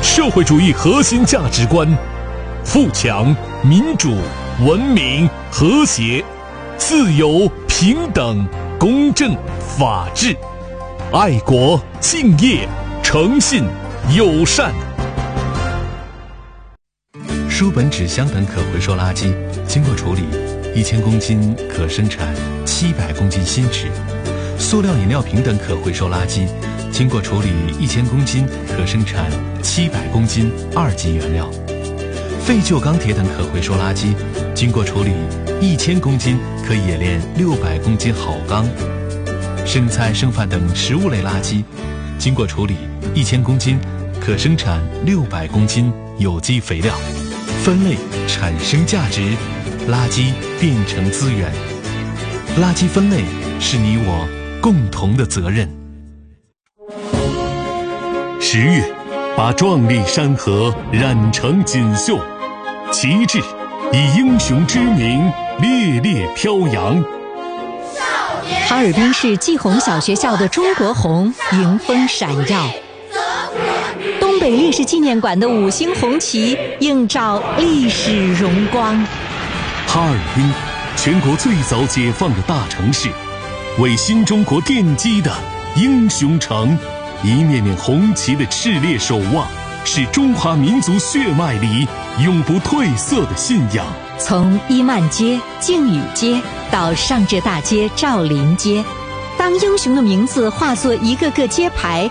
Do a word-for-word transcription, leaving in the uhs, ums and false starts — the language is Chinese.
社会主义核心价值观：富强、民主、文明、和谐、自由、平等、公正、法治、爱国、敬业、诚信、友善。 书本、纸箱等可回收垃圾经过处理，一千公斤可生产七百公斤新纸；塑料饮料瓶等可回收垃圾经过处理，一千公斤可生产七百公斤二级原料；废旧钢铁等可回收垃圾经过处理，一千公斤可冶炼六百公斤好钢；生菜、剩饭等食物类垃圾经过处理，一千公斤可生产六百公斤有机肥料。分类产生价值，垃圾变成资源。垃圾分类是你我共同的责任。 十月，把壮丽山河染成锦绣，旗帜以英雄之名烈烈飘扬。 哈尔滨市季红小学校的中国红迎风闪耀，东北烈士纪念馆的五星红旗映照历史荣光。 哈尔滨，全国最早解放的大城市，为新中国奠基的英雄城，一面面红旗的炽烈守望，是中华民族血脉里永不褪色的信仰。 从伊曼街、靖宇街到上浙大街、赵林街，当英雄的名字化作一个个街牌